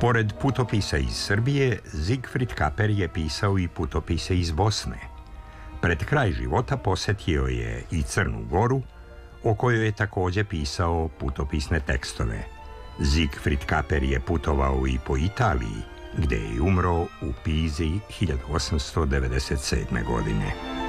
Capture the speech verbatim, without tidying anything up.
Pored putopisa iz Srbije, Zigfrid Kaper je pisao i putopise iz Bosne. Pred kraj života posjetio je i Crnu Goru, o kojoj je također pisao putopisne tekstove. Zigfrid Kaper je putovao i po Italiji, gdje je umro u Pizi hiljadu osamsto devedeset sedme. godine.